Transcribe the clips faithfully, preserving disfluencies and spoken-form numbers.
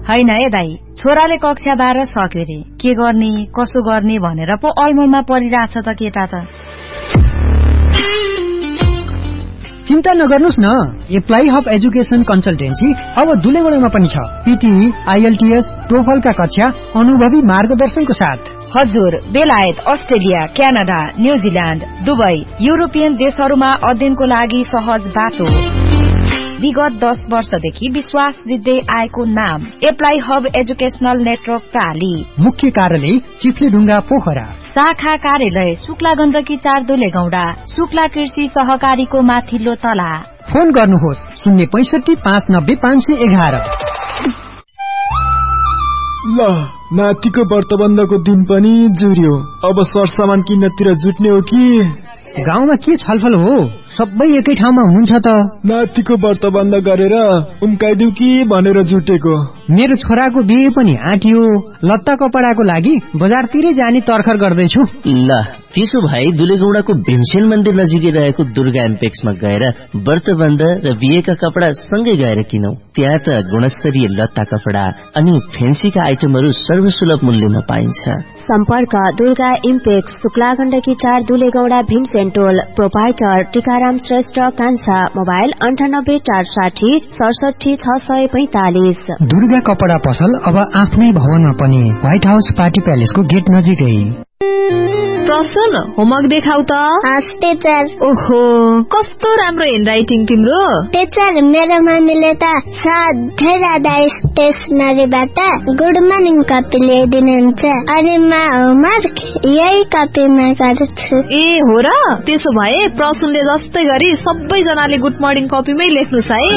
हैन ए दाई, छोराले कक्षा बाह्र सक्यो रे, के गर्ने कसो गर्ने भनेर पो ऐमैमा परिरहेछ त केटा त। चिन्ता नगर्नुस् न, एप्लाई हब एजुकेसन कन्सल्टेन्सी अब दुलेगुडामा पनि छ। पीटी, आईएलटीएस, टोफलका कक्षा अनुभवी मार्गदर्शनको साथ। हजुर, बेलायत, Australia, Canada, New Zealand, Dubai, European देशहरूमा अध्ययनको लागि सहज बाटो। विगत दस वर्षदेखि विश्वास दिँदै आएको नाम एप्लाई हब एजुकेशनल नेटवर्क प्राली। मुख्य कार्यालय चिफ्लेढुङ्गा पोखरा। शाखा कार्यालय शुक्ला गण्डकी चार दुलेगौडा, शुक्ला कृषि सहकारीको माथिल्लो तला। फोन गर्नुहोस् शून्य पैसठी पाँच नब्बे पाँच सय एघार। ल नातिको व्रतबन्धको दिन पनि जुर्यो, अब सरसामान किन्नतिर जुट्ने हो कि? गाउँमा के छलफल हो, सबै एकै ठाउँमा हुनुहुन्छ त। नातिको व्रतबन्ध गरेर उम्काइदिउ कि भनेर जुटेको। मेरो छोराको बिहे पनि आँटियो, लत्ता कपडाको लागि बजारतिरै जाने तर्खर गर्दैछु। ल त्यसो भए दुलेगौडाको भीमसेन मन्दिर नजिकै रहेको दुर्गा एम्पेक्समा गएर व्रतबन्ध र बिहेका कपडा सँगै गएर किनौ। त्यहाँ त गुणस्तरीय लत्ता कपडा अनि फेन्सीका आइटमहरू सर्वसुलभ मूल्यमा पाइन्छ। सम्पर्क दुर्गा इम्पेक्स, शुक्ला गण्डकी चार दुलेगौडा, भीमसेन टोल। प्रोपाइटर टीकाराम श्रेष्ठ कान्छा। मोबाइल अन्ठानब्बे चार साठी सडसठी छ सय पैंतालिस। दुर्गा कपडा पसल अब आफ्नै भवनमा पनि, व्हाइट हाउस पार्टी प्यालेसको गेट नजिकै। प्रसन्न, होमवर्क देखाउ त। हस् टीचर। ओहो, कस्तो राम्रो ह्यान्डराइटिङ तिम्रो। टीचर, मेरो मम्मीले त सधैँ राधा स्टेसनरीबाट गुड मर्निङ कपी ल्याइदिनुहुन्छ, अनि म होमवर्क यही कपीमा गर्छु। ए हो र, त्यसो भए प्रसन्नले जस्तै गरी सबैजनाले गुड मर्निङ कपीमै लेख्नुस् है।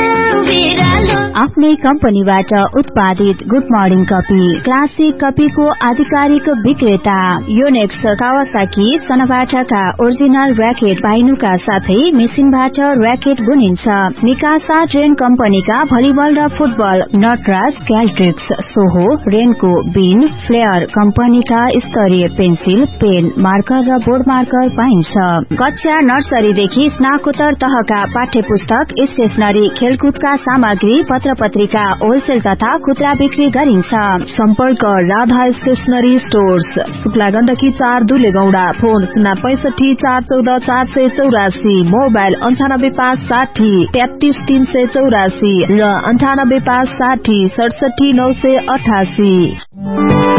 आफ्नै कम्पनीबाट उत्पादित गुड मर्निङ कपी, क्लासिक कपीको आधिकारिक विक्रेता। योनेक्स, कावासाकी, सनबाटाका ओरिजिनल र्याकेट पाइनुका साथै मेसिनबाट र्याकेट बुनिन्छ। मिकासा ट्रेन कम्पनीका भलिबल र फुटबल, नटराज, क्याल्ट्रिक्स, सोहो, रेनको, बिन, फ्लेयर कम्पनीका स्तरीय पेन्सिल, पेन, मार्कर र बोर्ड मार्कर पाइन्छ। कक्षा नर्सरीदेखि स्नाकोत्तर तहका पाठ्य पुस्तक, स्टेशनरी, खेलकुदका सामग्री, पत्र पत्रिका होलसेल तथा खुद्रा बिक्री गरिन्छ। सम्पर्क राधा स्टेशनरी स्टोर्स, शुक्ला गण्डकी चार दुलेगौडा। फोन शून्य पैसठी चार चौध चार सय चौरासी। मोबाइल अन्ठानब्बे पाँच साठी तेत्तीस तीन सय चौरासी र अन्ठानब्बे पाँच साठी सडसठी नौ सय अठासी।